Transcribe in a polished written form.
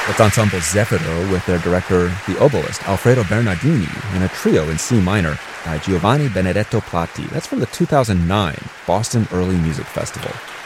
That's Ensemble Zeffiro with their director, the oboist Alfredo Bernardini, in a trio in C minor by Giovanni Benedetto Platti. That's from the 2009 Boston Early Music Festival.